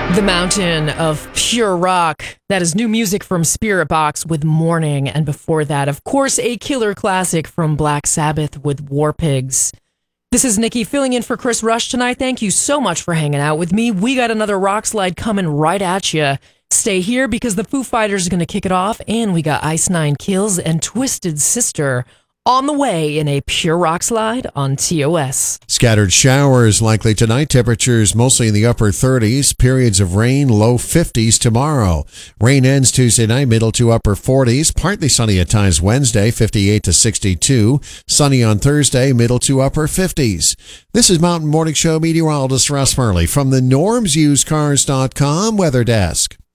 The Mountain of Pure Rock. That is new music from Spirit Box with Morning. And before that, of course, a killer classic from Black Sabbath with War Pigs. This is Nikki filling in for Chris Rush tonight. Thank you so much for hanging out with me. We got another rock slide coming right at you. Stay here because the Foo Fighters are going to kick it off. And we got Ice Nine Kills and Twisted Sister on the way in a pure rock slide on TOS. Scattered showers likely tonight. Temperatures mostly in the upper 30s. Periods of rain, low 50s tomorrow. Rain ends Tuesday night, middle to upper 40s. Partly sunny at times Wednesday, 58 to 62. Sunny on Thursday, middle to upper 50s. This is Mountain Morning Show meteorologist Russ Murley from the NormsUseCars.com weather desk.